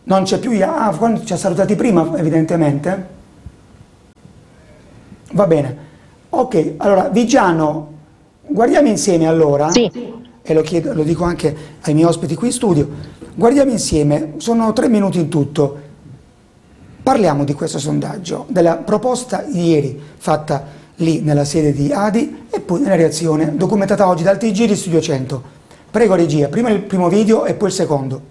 Non c'è più, quando ci ha salutati prima evidentemente? Va bene, ok, allora Vigiano, guardiamo insieme allora, Sì. e lo dico anche ai miei ospiti qui in studio, guardiamo insieme, sono 3 minuti in tutto, parliamo di questo sondaggio, della proposta di ieri fatta lì nella sede di Adi e poi nella reazione documentata oggi dal TG di Studio 100. Prego regia, prima il primo video e poi il secondo.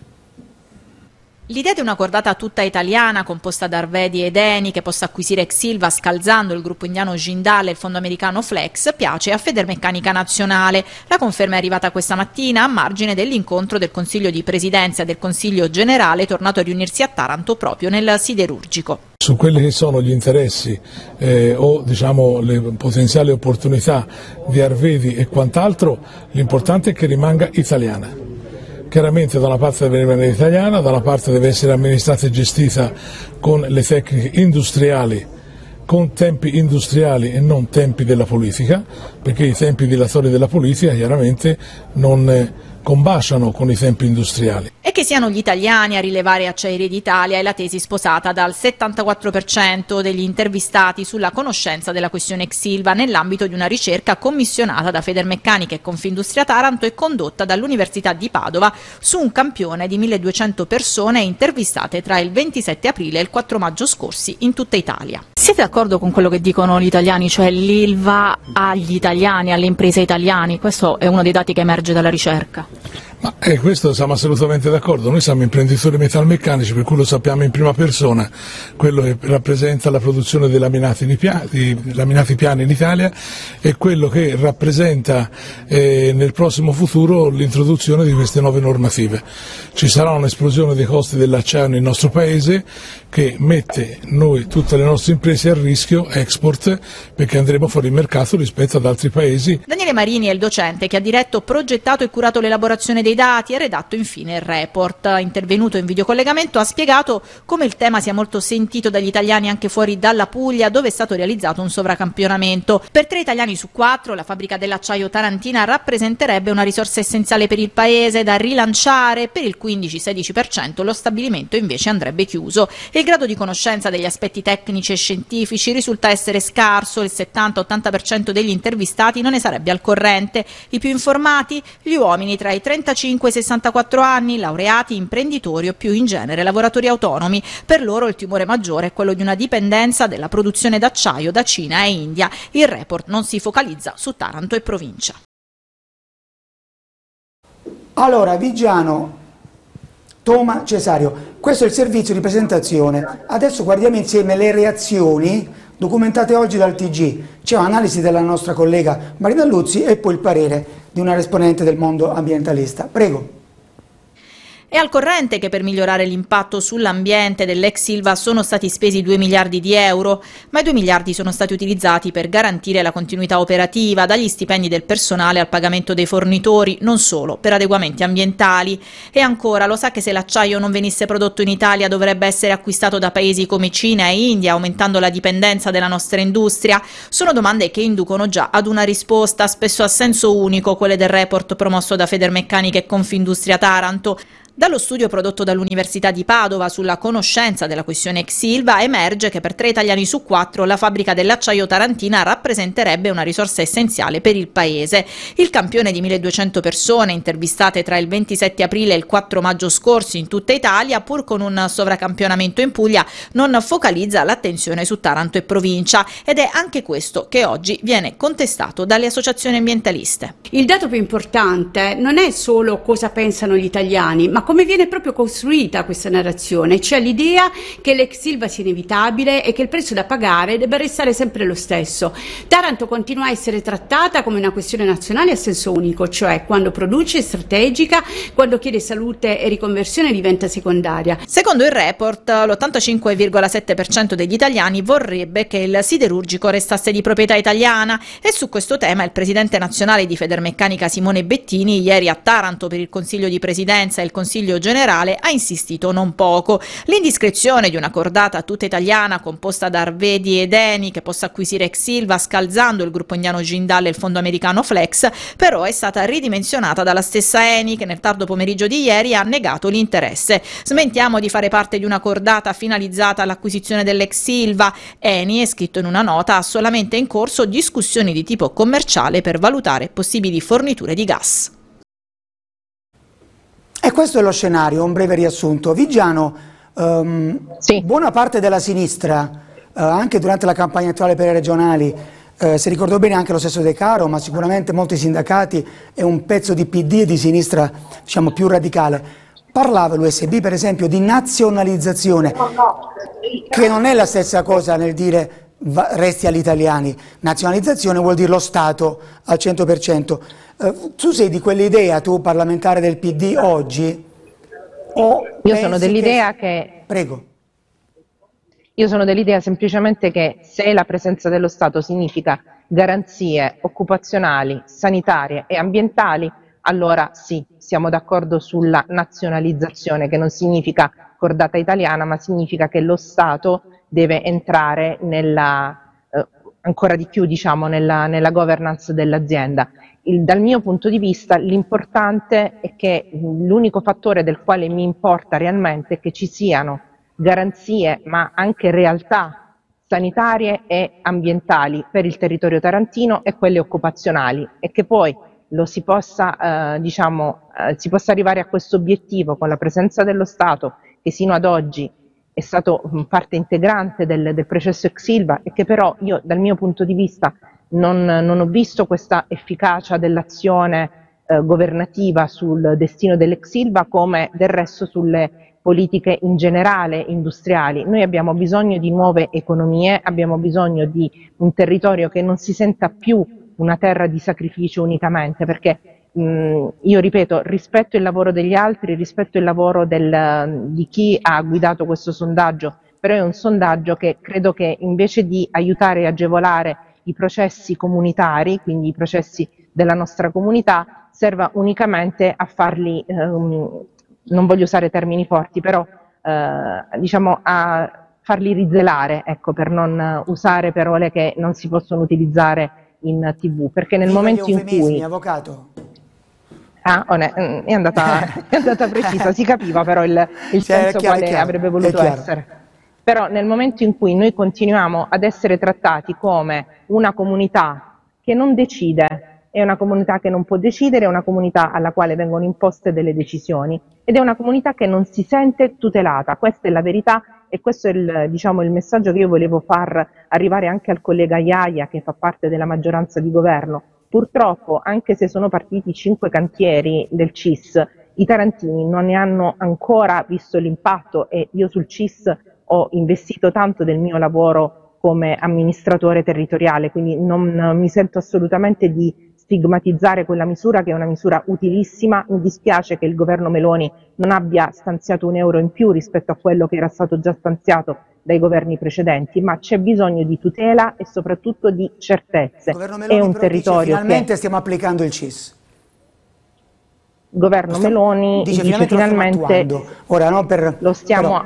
L'idea di una cordata tutta italiana composta da Arvedi ed Eni che possa acquisire Exilva scalzando il gruppo indiano Jindal e il fondo americano Flex piace a Federmeccanica Nazionale. La conferma è arrivata questa mattina a margine dell'incontro del Consiglio di Presidenza e del Consiglio Generale tornato a riunirsi a Taranto proprio nel siderurgico. Su quelli che sono gli interessi o diciamo le potenziali opportunità di Arvedi e quant'altro, l'importante è che rimanga italiana. Chiaramente da una parte deve rimanere italiana, da una parte deve essere amministrata e gestita con le tecniche industriali, con tempi industriali e non tempi della politica, perché i tempi dilatori della politica chiaramente non combaciano con i tempi industriali. E che siano gli italiani a rilevare Acciaierie d'Italia è la tesi sposata dal 74% degli intervistati sulla conoscenza della questione Exilva nell'ambito di una ricerca commissionata da Federmeccanica e Confindustria Taranto e condotta dall'Università di Padova su un campione di 1200 persone intervistate tra il 27 aprile e il 4 maggio scorsi in tutta Italia. Siete d'accordo con quello che dicono gli italiani, cioè l'Ilva agli italiani, alle imprese italiane? Questo è uno dei dati che emerge dalla ricerca. Ma questo siamo assolutamente d'accordo, noi siamo imprenditori metalmeccanici, per cui lo sappiamo in prima persona, quello che rappresenta la produzione dei laminati piani in Italia e quello che rappresenta nel prossimo futuro l'introduzione di queste nuove normative. Ci sarà un'esplosione dei costi dell'acciaio nel nostro paese che mette noi, tutte le nostre imprese, a rischio export, perché andremo fuori mercato rispetto ad altri paesi. Daniele Marini è il docente che ha diretto, progettato e curato l'elaborazione dei dati e redatto infine il report. Intervenuto in videocollegamento ha spiegato come il tema sia molto sentito dagli italiani anche fuori dalla Puglia, dove è stato realizzato un sovracampionamento. Per 3 italiani su 4 la fabbrica dell'acciaio tarantina rappresenterebbe una risorsa essenziale per il paese da rilanciare, per il 15-16% lo stabilimento invece andrebbe chiuso. Il grado di conoscenza degli aspetti tecnici e scientifici risulta essere scarso, il 70-80% degli intervistati non ne sarebbe al corrente. I più informati? Gli uomini tra i 35 e i 64 anni, laureati, imprenditori o più in genere lavoratori autonomi. Per loro il timore maggiore è quello di una dipendenza della produzione d'acciaio da Cina e India. Il report non si focalizza su Taranto e provincia. Allora, Vigiano, Toma, Cesario, questo è il servizio di presentazione. Adesso guardiamo insieme le reazioni documentate oggi dal TG. C'è un'analisi della nostra collega Marina Luzzi e poi il parere di una esponente del mondo ambientalista. Prego. È al corrente che per migliorare l'impatto sull'ambiente dell'ex Ilva sono stati spesi 2 miliardi di euro, ma i 2 miliardi sono stati utilizzati per garantire la continuità operativa, dagli stipendi del personale al pagamento dei fornitori, non solo, per adeguamenti ambientali. E ancora, lo sa che se l'acciaio non venisse prodotto in Italia dovrebbe essere acquistato da paesi come Cina e India, aumentando la dipendenza della nostra industria? Sono domande che inducono già ad una risposta, spesso a senso unico, quelle del report promosso da Federmeccanica e Confindustria Taranto. Dallo studio prodotto dall'Università di Padova sulla conoscenza della questione ex Ilva emerge che per 3 italiani su 4 la fabbrica dell'acciaio tarantina rappresenterebbe una risorsa essenziale per il paese. Il campione di 1200 persone intervistate tra il 27 aprile e il 4 maggio scorsi in tutta Italia, pur con un sovracampionamento in Puglia, non focalizza l'attenzione su Taranto e provincia, ed è anche questo che oggi viene contestato dalle associazioni ambientaliste. Il dato più importante non è solo cosa pensano gli italiani, ma come viene proprio costruita questa narrazione, cioè l'idea che l'ex Ilva sia inevitabile e che il prezzo da pagare debba restare sempre lo stesso. Taranto continua a essere trattata come una questione nazionale a senso unico, cioè quando produce è strategica, quando chiede salute e riconversione diventa secondaria. Secondo il report, l'85,7% degli italiani vorrebbe che il siderurgico restasse di proprietà italiana, e su questo tema il presidente nazionale di Federmeccanica Simone Bettini ieri a Taranto per il Consiglio di Presidenza e il Consiglio Consiglio generale ha insistito non poco. L'indiscrezione di una cordata tutta italiana composta da Arvedi ed Eni che possa acquisire ex Ilva scalzando il gruppo indiano Jindal e il fondo americano Flex, però è stata ridimensionata dalla stessa Eni che nel tardo pomeriggio di ieri ha negato l'interesse. Smentiamo di fare parte di una cordata finalizzata all'acquisizione dell'ex Ilva. Eni, è scritto in una nota, ha solamente in corso discussioni di tipo commerciale per valutare possibili forniture di gas. E questo è lo scenario, un breve riassunto. Vigiano, Sì. buona parte della sinistra, anche durante la campagna elettorale per le regionali, se ricordo bene anche lo stesso De Caro, ma sicuramente molti sindacati e un pezzo di PD e di sinistra, diciamo, più radicale, parlava l'USB per esempio di nazionalizzazione, che non è la stessa cosa nel dire resti agli italiani. Nazionalizzazione vuol dire lo Stato al 100%. Tu sei di quell'idea, tu parlamentare del PD oggi? O Io sono dell'idea che... Prego. Io sono dell'idea semplicemente che se la presenza dello Stato significa garanzie occupazionali, sanitarie e ambientali, allora sì, siamo d'accordo sulla nazionalizzazione, che non significa cordata italiana, ma significa che lo Stato deve entrare ancora di più, diciamo, nella governance dell'azienda. Dal mio punto di vista l'importante è che l'unico fattore del quale mi importa realmente è che ci siano garanzie ma anche realtà sanitarie e ambientali per il territorio tarantino e quelle occupazionali, e che poi si possa arrivare a questo obiettivo con la presenza dello Stato, che sino ad oggi è stato parte integrante del processo ex Ilva, e che però io dal mio punto di vista non ho visto questa efficacia dell'azione governativa sul destino dell'ex Ilva, come del resto sulle politiche in generale industriali. Noi abbiamo bisogno di nuove economie, abbiamo bisogno di un territorio che non si senta più una terra di sacrificio unicamente, perché io ripeto, rispetto il lavoro degli altri, rispetto il lavoro di chi ha guidato questo sondaggio, però è un sondaggio che credo che invece di aiutare e agevolare i processi comunitari, quindi i processi della nostra comunità, serva unicamente a farli, non voglio usare termini forti, però diciamo a farli rizelare, ecco, per non usare parole che non si possono utilizzare in TV, perché nel momento in cui... Avvocato. È andata precisa, si capiva però il senso quale avrebbe voluto essere. Però nel momento in cui noi continuiamo ad essere trattati come una comunità che non decide, è una comunità che non può decidere, è una comunità alla quale vengono imposte delle decisioni ed è una comunità che non si sente tutelata, questa è la verità e questo è il messaggio che io volevo far arrivare anche al collega Iaia, che fa parte della maggioranza di governo. Purtroppo, anche se sono partiti 5 cantieri del CIS, i tarantini non ne hanno ancora visto l'impatto e io sul CIS ho investito tanto del mio lavoro come amministratore territoriale, quindi non mi sento assolutamente di stigmatizzare quella misura, che è una misura utilissima. Mi dispiace che il governo Meloni non abbia stanziato un euro in più rispetto a quello che era stato già stanziato dai governi precedenti, ma c'è bisogno di tutela e soprattutto di certezze. Il governo Meloni è un però territorio dice, finalmente stiamo applicando il CIS. Il governo Meloni dice finalmente ora, no, lo stiamo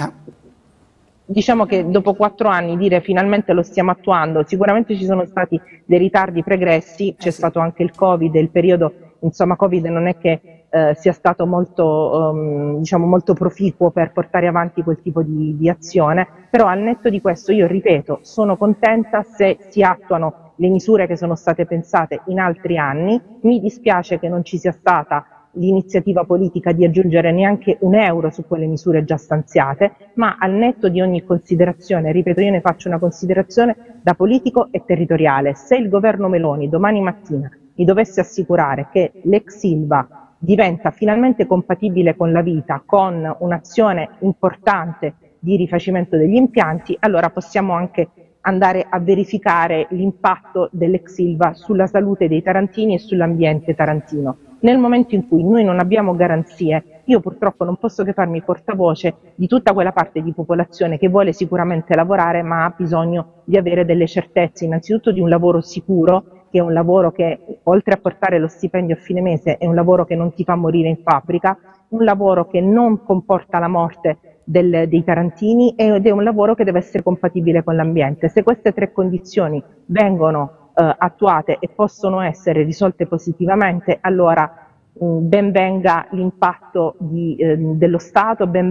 diciamo che dopo 4 anni dire finalmente lo stiamo attuando, sicuramente ci sono stati dei ritardi pregressi, c'è stato anche il Covid, il periodo insomma Covid non è che sia stato molto, molto proficuo per portare avanti quel tipo di azione, però al netto di questo io ripeto, sono contenta se si attuano le misure che sono state pensate in altri anni. Mi dispiace che non ci sia stata l'iniziativa politica di aggiungere neanche un euro su quelle misure già stanziate, ma al netto di ogni considerazione, ripeto, io ne faccio una considerazione da politico e territoriale, se il governo Meloni domani mattina mi dovesse assicurare che l'ex Ilva diventa finalmente compatibile con la vita, con un'azione importante di rifacimento degli impianti, allora possiamo anche andare a verificare l'impatto dell'ex Ilva sulla salute dei tarantini e sull'ambiente tarantino. Nel momento in cui noi non abbiamo garanzie, io purtroppo non posso che farmi portavoce di tutta quella parte di popolazione che vuole sicuramente lavorare ma ha bisogno di avere delle certezze, innanzitutto di un lavoro sicuro che è un lavoro che, oltre a portare lo stipendio a fine mese, è un lavoro che non ti fa morire in fabbrica, un lavoro che non comporta la morte dei tarantini ed è un lavoro che deve essere compatibile con l'ambiente. Se queste tre condizioni vengono attuate e possono essere risolte positivamente, allora ben venga l'impatto dello Stato, ben